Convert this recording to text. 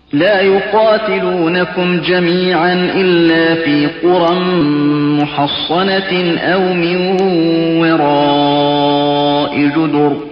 لا يقاتلونكم جميعا إلا في قرى محصنة أو من وراء جدر